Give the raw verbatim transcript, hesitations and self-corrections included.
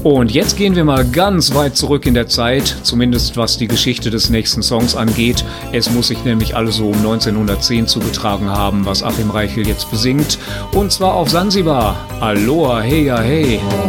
Und jetzt gehen wir mal ganz weit zurück in der Zeit, zumindest was die Geschichte des nächsten Songs angeht. Es muss sich nämlich alles so um neunzehnhundertzehn zugetragen haben, was Achim Reichel jetzt besingt. Und zwar auf Sansibar. Aloha, hey, ja, hey.